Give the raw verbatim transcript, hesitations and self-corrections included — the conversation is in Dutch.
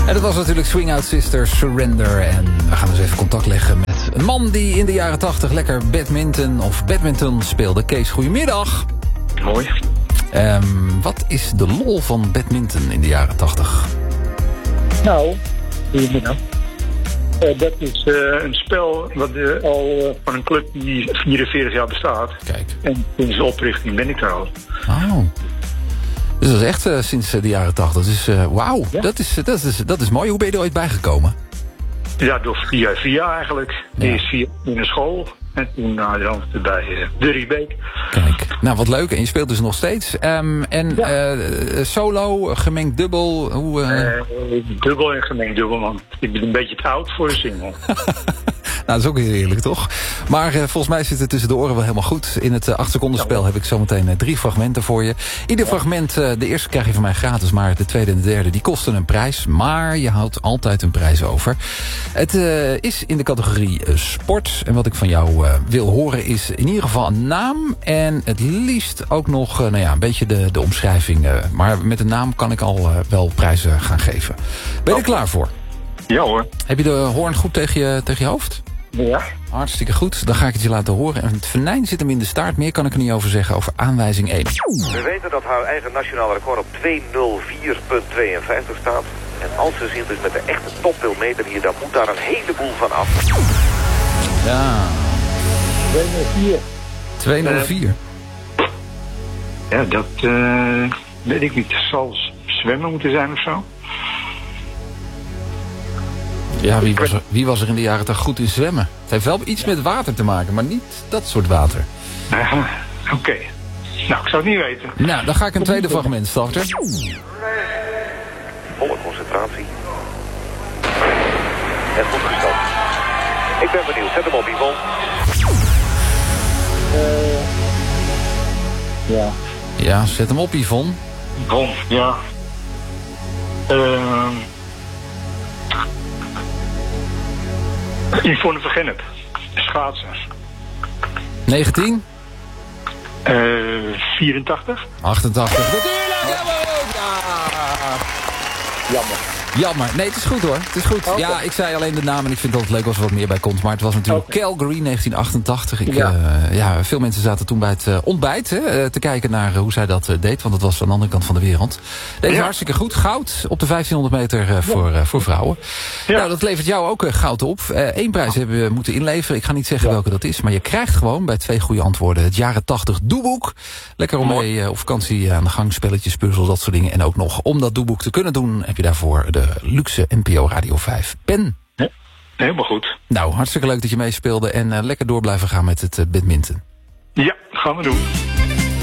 En dat was natuurlijk Swing Out Sisters, Surrender. En we gaan dus even contact leggen met een man die in de jaren tachtig lekker badminton of badminton speelde. Kees, goedemiddag. Mooi. Um, wat is de lol van badminton in de jaren tachtig? Nou, goedemiddag. Uh, dat is uh, een spel wat uh, al uh, van een club die vierenveertig jaar bestaat. Kijk. En sinds de oprichting ben ik daar al. Oh. Dus dat is echt uh, sinds uh, de jaren tachtig. Dus uh, wauw, ja. dat, is, dat, is, dat is mooi. Hoe ben je er ooit bijgekomen? Ja, door via via eigenlijk. Ja. Eerst via in de school. En toen naar de hand bij uh, de Riebeek. Kijk, nou wat leuk. En je speelt dus nog steeds. Um, en ja. uh, solo, gemengd dubbel? Hoe, uh... Uh, dubbel en gemengd dubbel, want ik ben een beetje te oud voor de single. Nou, dat is ook heel eerlijk, toch? Maar uh, volgens mij zit het tussen de oren wel helemaal goed. In het uh, acht seconden spel heb ik zometeen uh, drie fragmenten voor je. Ieder ja. fragment, uh, de eerste krijg je van mij gratis, maar de tweede en de derde, die kosten een prijs. Maar je houdt altijd een prijs over. Het uh, is in de categorie uh, sport. En wat ik van jou uh, wil horen is in ieder geval een naam. En het liefst ook nog uh, nou ja, een beetje de, de omschrijving. Uh, maar met een naam kan ik al uh, wel prijzen gaan geven. Ben je er klaar voor? Ja hoor. Heb je de hoorn goed tegen je, tegen je hoofd? Ja. Hartstikke goed, dan ga ik het je laten horen. En het venijn zit hem in de staart, meer kan ik er niet over zeggen over aanwijzing één. We weten dat haar eigen nationale record op tweehonderdvier komma tweeënvijftig staat. En als ze zich dus met de echte top wil meten hier, dan moet daar een heleboel van af. Ja. tweehonderdvier. tweehonderdvier. Uh, ja, dat uh, weet ik niet. Het zal zwemmen moeten zijn of zo. Ja, wie was, er, wie was er in de jaren toch goed in zwemmen? Het heeft wel iets met water te maken, maar niet dat soort water. Uh, Oké. Okay. Nou, ik zou het niet weten. Nou, dan ga ik een tweede fragment starten. Volle concentratie. En goed gesteld. Ik ben benieuwd. Zet hem op, Yvonne. Uh, ja. Ja, zet hem op, Yvonne. Yvonne, ja. Uh, Yvonne Vergennep. Schaatser. negentien? Uh, vierentachtig. achtentachtig. Natuurlijk, jawel! Ja! Jammer. Jammer. Nee, het is goed hoor. Het is goed. Okay. Ja, ik zei alleen de naam en ik vind dat het leuk als er wat meer bij komt. Maar het was natuurlijk okay. Calgary negentien achtentachtig. Ik, ja. Uh, ja, veel mensen zaten toen bij het uh, ontbijt hè, te kijken naar uh, hoe zij dat uh, deed. Want het was aan de andere kant van de wereld. Deze ja. hartstikke goed. Goud op de vijftienhonderd meter uh, voor, uh, voor vrouwen. Ja. Nou, dat levert jou ook uh, goud op. Eén uh, prijs hebben we moeten inleveren. Ik ga niet zeggen ja. welke dat is. Maar je krijgt gewoon bij twee goede antwoorden het jaren tachtig doeboek. Lekker om mee uh, op vakantie aan de gang. Spelletjes, puzzels, dat soort dingen. En ook nog om dat doeboek te kunnen doen heb je daarvoor de luxe N P O Radio vijf pen. Ja, helemaal goed. Nou, hartstikke leuk dat je meespeelde en uh, lekker door blijven gaan met het uh, badminton. Ja, gaan we doen.